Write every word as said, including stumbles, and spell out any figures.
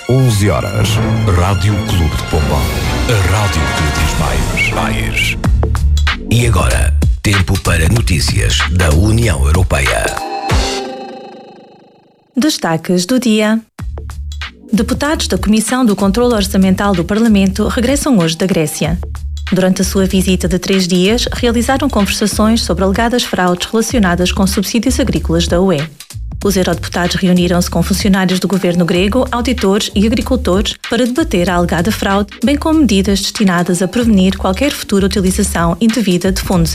onze horas. Rádio Clube de Pombal. A rádio que diz mais. mais. E agora, tempo para notícias da União Europeia. Destaques do dia. Deputados da Comissão do Controlo Orçamental do Parlamento regressam hoje da Grécia. Durante a sua visita de três dias, realizaram conversações sobre alegadas fraudes relacionadas com subsídios agrícolas da U E. Os eurodeputados reuniram-se com funcionários do governo grego, auditores e agricultores para debater a alegada fraude, bem como medidas destinadas a prevenir qualquer futura utilização indevida de fundos